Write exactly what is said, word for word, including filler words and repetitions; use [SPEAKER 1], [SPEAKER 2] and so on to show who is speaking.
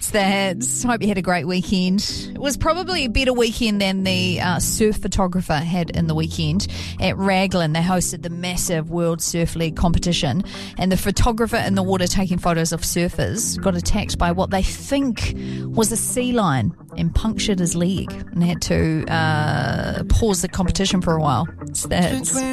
[SPEAKER 1] It's that. Hope you had a great weekend. It was probably a better weekend than the uh, surf photographer had in the weekend. At Raglan, they hosted the massive World Surf League competition, and the photographer in the water taking photos of surfers got attacked by what they think was a sea lion and punctured his leg and had to uh, pause the competition for a while. It's that.